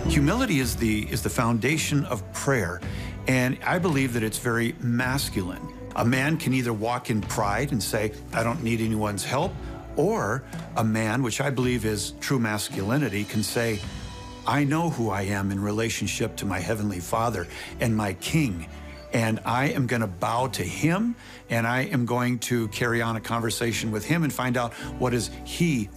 Humility is the foundation of prayer, and I believe that it's very masculine. A man can either walk in pride and say, I don't need anyone's help, or a man, which I believe is true masculinity, can say, I know who I am in relationship to my Heavenly Father and my King, and I am going to bow to Him, and I am going to carry on a conversation with Him and find out what is He